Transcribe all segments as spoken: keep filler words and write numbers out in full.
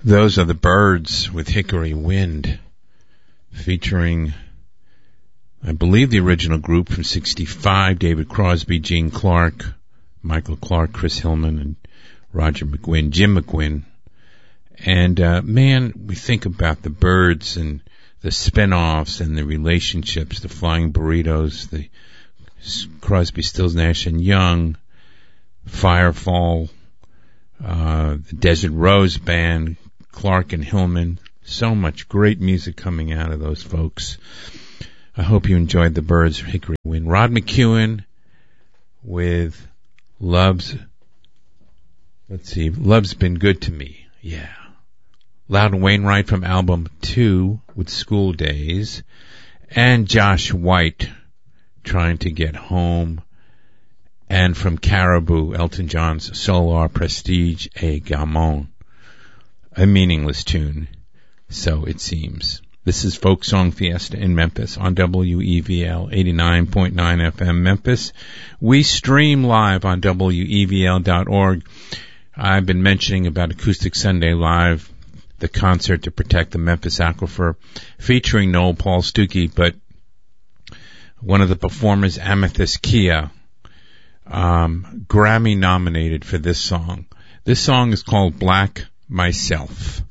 Those are the Byrds with Hickory Wind, featuring, I believe, the original group from sixty-five, David Crosby, Gene Clark, Michael Clark, Chris Hillman, and Roger McGuinn, Jim McGuinn. And, uh, man, we think about the Byrds and the spin-offs and the relationships, the Flying Burritos, the Crosby, Stills, Nash and Young, Firefall, uh, the Desert Rose Band, Clark and Hillman. So much great music coming out of those folks. I hope you enjoyed the Byrds, Hickory Wind. Rod McEwen with Love's, let's see, Love's Been Good to Me. Yeah. Loudon Wainwright from album two with School Days. And Josh White, Trying to Get Home. And from Caribou, Elton John's Solar Prestige et Gammon. A meaningless tune, so it seems. This is Folk Song Fiesta in Memphis on W E V L eighty-nine point nine F M Memphis. We stream live on W E V L dot org. I've been mentioning about Acoustic Sunday Live, the concert to protect the Memphis Aquifer, featuring Noel Paul Stuckey, but one of the performers, Amethyst Kia, um, Grammy nominated for this song. This song is called Black Myself,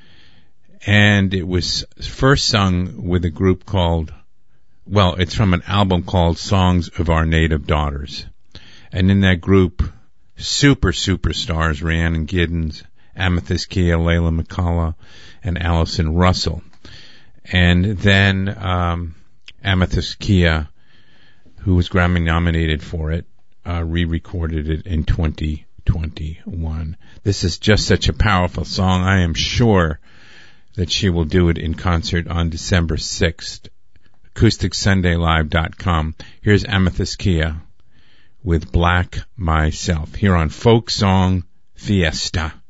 and it was first sung with a group called, well, it's from an album called Songs of Our Native Daughters. And in that group, super superstars, Rhiannon Giddens, Amethyst Kia, Layla McCullough, and Allison Russell. And then um, Amethyst Kia, who was Grammy nominated for it, uh, re-recorded it in twenty twenty-one. This is just such a powerful song. I am sure that she will do it in concert on December sixth. acoustic sunday live dot com. Here's Amethyst Kia with Black Myself here on Folk Song Fiesta.